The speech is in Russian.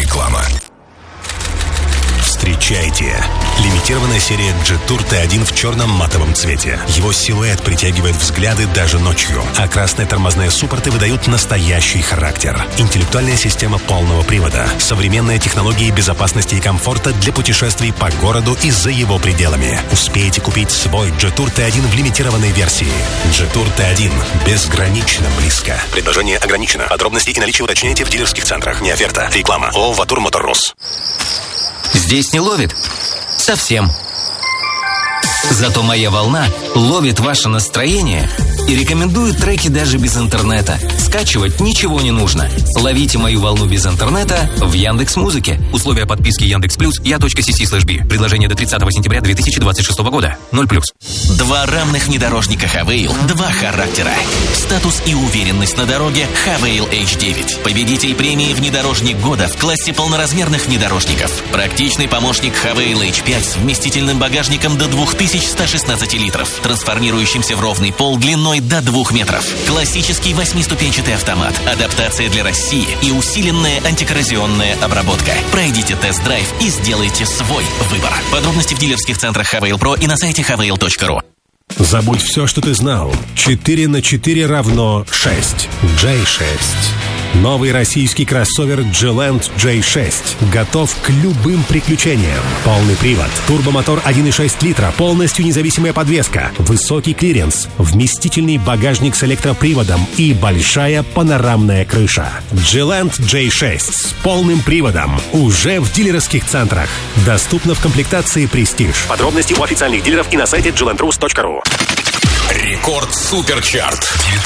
Реклама. Встречайте! Лимитированная серия Jetour T1 в черном матовом цвете. Его силуэт притягивает взгляды даже ночью, а красные тормозные суппорты выдают настоящий характер. Интеллектуальная система полного привода, современные технологии безопасности и комфорта для путешествий по городу и за его пределами. Успейте купить свой Jetour T1 в лимитированной версии. Jetour T1 безгранично близко. Предложение ограничено. Подробности и наличие уточняйте в дилерских центрах. Не оферта. Реклама. ООО «Ватур Моторрус». Здесь не ловит? Совсем. Зато «Моя волна» ловит ваше настроение и рекомендует треки даже без интернета. Скачивать ничего не нужно. Ловите «Мою волну» без интернета в Яндекс.Музыке. Условия подписки Яндекс.Плюс я.cc/b. Предложение до 30 сентября 2026 года. 0+. Два равных внедорожника Хавейл. Два характера. Статус и уверенность на дороге Хавейл H9. Победитель премии «Внедорожник года» в классе полноразмерных внедорожников. Практичный помощник Хавейл H5 с вместительным багажником до 2116 литров, трансформирующимся в ровный пол длиной до 2 метров. Классический 8-ступенчатый автомат, адаптация для России и усиленная антикоррозионная обработка. Пройдите тест-драйв и сделайте свой выбор. Подробности в дилерских центрах Хавейл Про и на сайте havail.ru. Забудь все, что ты знал. 4 на 4 равно 6. J6. Новый российский кроссовер G-Land J6 готов к любым приключениям. Полный привод, турбомотор 1,6 литра, полностью независимая подвеска, высокий клиренс, вместительный багажник с электроприводом и большая панорамная крыша. G-Land J6 с полным приводом уже в дилерских центрах. Доступно в комплектации Prestige. Подробности у официальных дилеров и на сайте glandrus.ru. Рекорд Суперчарт.